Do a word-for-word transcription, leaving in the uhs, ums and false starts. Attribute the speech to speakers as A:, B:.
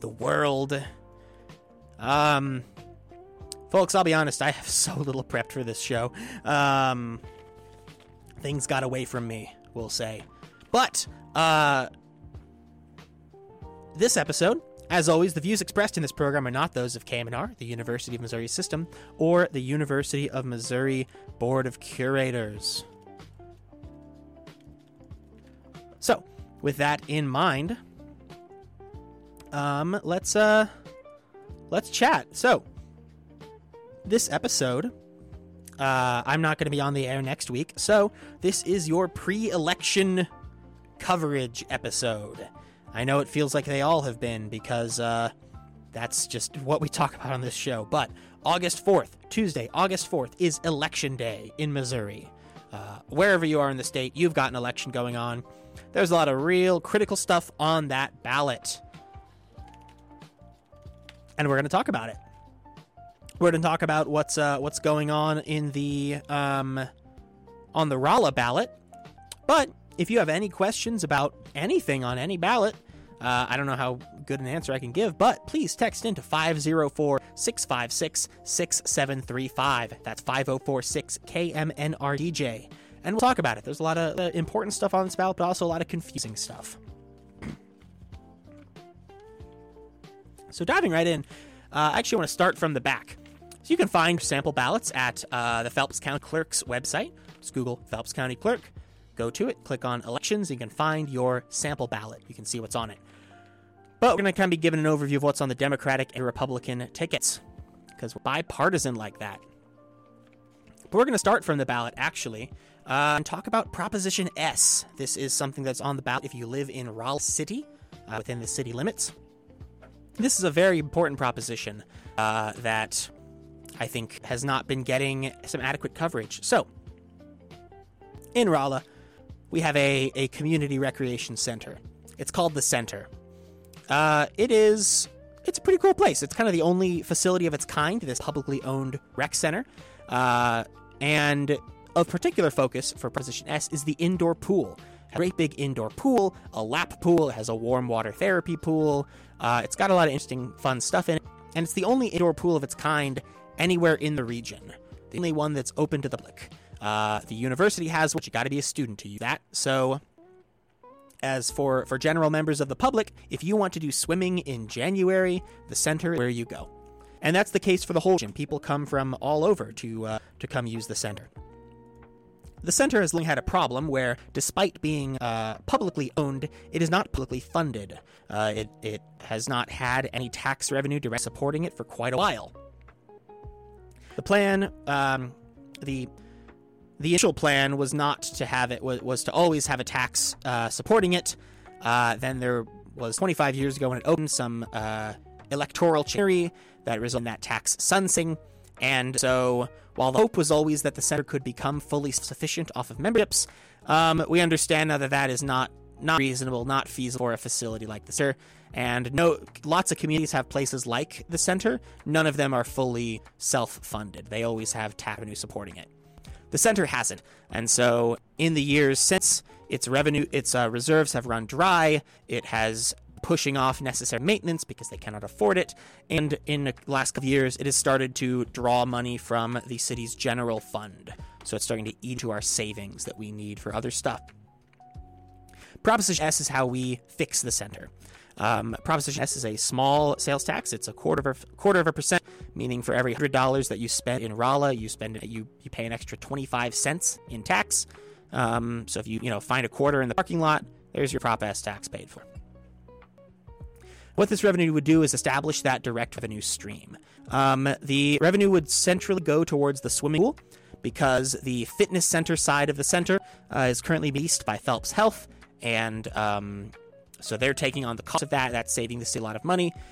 A: the world. Um, folks, I'll be honest, I have so little prepped for this show. Um, things got away from me, we'll say. But, uh, this episode, as always, the views expressed in this program are not those of K M N R, the University of Missouri System, or the University of Missouri Board of Curators. So, with that in mind, um, let's, uh, let's chat. So, this episode, uh, I'm not going to be on the air next week, so this is your pre-election coverage episode. I know it feels like they all have been because, uh, that's just what we talk about on this show, but August fourth, Tuesday, August fourth, is Election Day in Missouri. Uh, wherever you are in the state, you've got an election going on. There's a lot of real critical stuff on that ballot. And we're going to talk about it. We're going to talk about what's uh, what's going on in the um, on the Rolla ballot. But if you have any questions about anything on any ballot, uh, I don't know how good an answer I can give, but please text into five oh four, six five six, six seven three five. That's five oh four six K M N R D J. And we'll talk about it. There's a lot of uh, important stuff on this ballot, but also a lot of confusing stuff. So diving right in, uh, I actually want to start from the back. So you can find sample ballots at uh, the Phelps County Clerk's website. Just Google Phelps County Clerk, go to it, click on elections, and you can find your sample ballot. You can see what's on it. But we're going to kind of be given an overview of what's on the Democratic and Republican tickets, because we're bipartisan like that. But we're going to start from the ballot, actually, uh, and talk about Proposition S. This is something that's on the ballot if you live in Raleigh City, uh, within the city limits. This is a very important proposition uh, that I think has not been getting some adequate coverage. So, in Rolla, we have a, a community recreation center. It's called the Center. Uh, it is, it's a pretty cool place. It's kind of the only facility of its kind, this publicly owned rec center. Uh, and of particular focus for Proposition S is the indoor pool. A great big indoor pool, a lap pool, it has a warm water therapy pool. Uh, it's got a lot of interesting, fun stuff in it. And it's the only indoor pool of its kind anywhere in the region. The only one that's open to the public. Uh, the university has one, you got to be a student to use that. So, as for, for general members of the public, if you want to do swimming in January, the center is where you go. And that's the case for the whole gym. People come from all over to uh, to come use the center. The center has long had a problem where, despite being uh, publicly owned, it is not publicly funded. Uh, it, it has not had any tax revenue direct supporting it for quite a while. The plan, um, the the initial plan was not to have it, was, was to always have a tax uh, supporting it. Uh, then there was twenty-five years ago when it opened some uh, electoral change that resulted in that tax sunsetting. And so, while the hope was always that the center could become fully sufficient off of memberships, um, we understand now that that is not not reasonable, not feasible for a facility like the center. And no, lots of communities have places like the center. None of them are fully self-funded. They always have tax revenue supporting it. The center hasn't, and so in the years since, its revenue, its uh, reserves have run dry. It has pushing off necessary maintenance because they cannot afford it, and in the last couple of years it has started to draw money from the city's general fund, so it's starting to eat into our savings that we need for other stuff. Proposition S is how we fix the center. Um, Proposition S is a small sales tax. It's a quarter of a, quarter of a percent, meaning for every one hundred dollars that you spend in Rolla, you spend you you pay an extra twenty-five cents in tax. Um, so if you you know find a quarter in the parking lot, there's your Prop S tax paid for. What this revenue would do is establish that direct revenue stream. Um, the revenue would centrally go towards the swimming pool because the fitness center side of the center uh, is currently leased by Phelps Health, and um, so they're taking on the cost of that. That's saving the city a lot of money.